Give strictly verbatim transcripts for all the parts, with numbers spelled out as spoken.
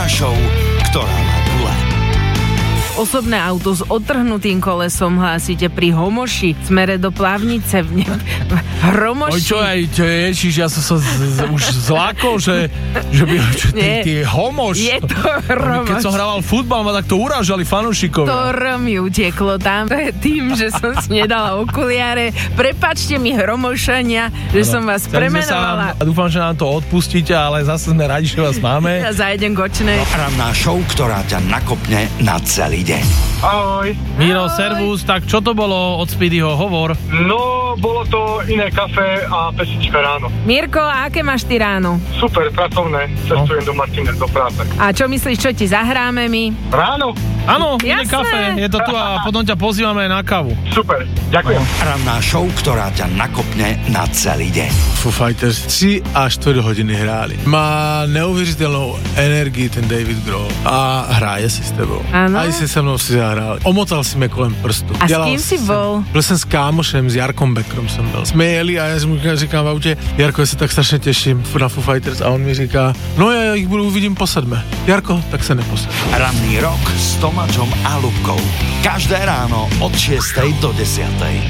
Ranná show, ktorá má gule. Osobné auto s odtrhnutým kolesom hlásite pri Homoši, smere do Plavnice v ne... Hromoši. Oj, čo aj, čo je, ježiš, ja som sa z, z, už zlákol, že, že by, čo, ty, ty Homoš. Je to Hromoš. Keď som hrával futbal, ma tak to urážali fanúšikovia. To mi uteklo tam tým, že som si nedala okuliare. Prepačte mi, Hromošania, že ano, som vás premenovala. A dúfam, že nám to odpustíte, ale zase sme radi, že vás máme. Ja zajdem gočnej. Ranná show, ktorá ťa nakopne na celý deň. Ahoj. Miro, servus, tak čo to bolo od Speedyho? Hovor. No, bolo to iné kafe a pesička ráno. Mirko, a aké máš ty ráno? Super, pracovné. Cestujem no. do Martinec, do práce. A čo myslíš, čo ti zahráme my? Ráno? Áno, iné Jasné. kafe. Je to tu a potom ťa pozývame na kávu. Super, ďakujem. Ranná show, ktorá ťa nakopne na celý deň. Foo Fighters tři až čtyři hodiny hráli. Má neuvěřitelnou energii ten David Grohl a hraje si s tebou. Ano. A si se mnou si zahrál. Omotal si mě kolem prstu. A s kým si bol? Byl jsem s kámošem, s Jarkom Beckerom jsem byl. Jsme jeli a já mu říkám v autě, Jarko, já se tak strašně těším na Foo Fighters a on mi říká, no já jich budu uvidím po sedme. Jarko, tak se neposedme. Ranný rok s Tomáčom a Lubkou. Každé ráno od šiestej do desiatej.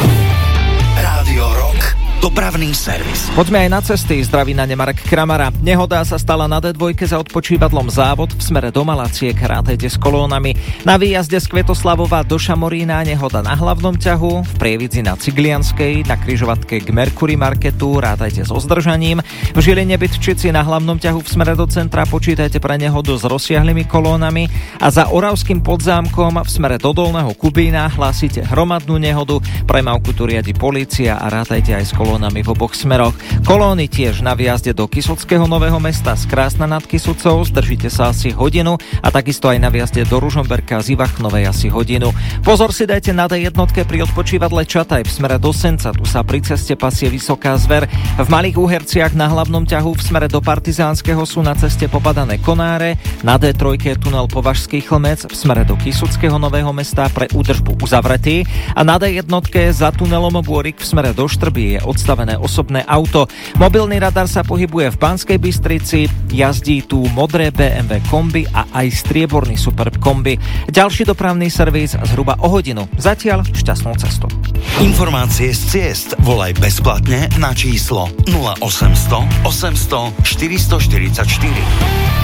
Rádio Rock. Dopravný servis. Poďme aj na cesty, zdraví na ne Marek Kramara. Nehoda sa stala na dé dva za odpočívadlom Závod v smere do Malaciek, rátajte s kolónami. Na výjazde z Kvetoslavova do Šamorína nehoda na hlavnom ťahu, v Prievidzi na Ciglianskej, na križovatke k Mercury Marketu, rátajte so zdržaním. V Žiline Bytčici na hlavnom ťahu v smere do centra počítajte pre nehodu s rozsiahlymi kolónami a za Oravským Podzámkom v smere do Dolného Kubína hlásite hromadnú nehodu, premávku tu riadi polícia a rátajte aj s kolónami kolónami v oboch smeroch. Kolóny tiež na výjazde do Kysuckého Nového Mesta z Krásna nad Kysucou, zdržíte sa asi hodinu a takisto aj na výjazde do Ružomberka z Ivachnovej asi hodinu. Pozor si dajte na dé jedna pri odpočívadle Čataj v smere do Senca, tu sa pri ceste pasie Vysoká Zver. V Malých Úherciach na hlavnom ťahu v smere do Partizánskeho sú na ceste popadané Konáre, na dé tri tunel Považský Chlmec v smere do Kysuckého Nového Mesta pre údržbu uzavretý a na dé jedna za tunelom Bôrik v smere do Štrby je odstavené osobné auto. Mobilný radar sa pohybuje v Banskej Bystrici, jazdí tu modré bé em vé kombi a aj strieborný Superb kombi. Ďalší dopravný servis zhruba o hodinu. Zatiaľ šťastnú cestu. Informácie z ciest volaj bezplatne na číslo nula osem nula nula osem nula nula štyri štyri štyri.